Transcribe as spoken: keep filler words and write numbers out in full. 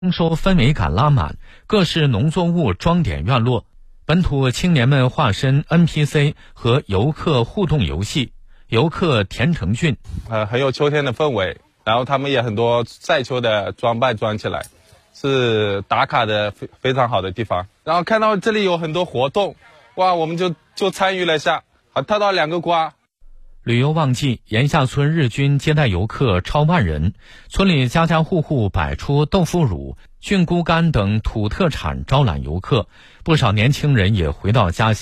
丰收氛围感拉满，各式农作物装点院落，本土青年们化身 N P C 和游客互动游戏。游客田成俊， 呃，很有秋天的氛围，然后他们也很多晒秋的装扮装起来，是打卡的非非常好的地方。然后看到这里有很多活动，哇，我们就就参与了一下，还套到两个瓜。 旅游旺季，岩下村日均接待游客超万人，村里家家户户摆出豆腐乳、菌菇干等土特产招揽游客，不少年轻人也回到家乡。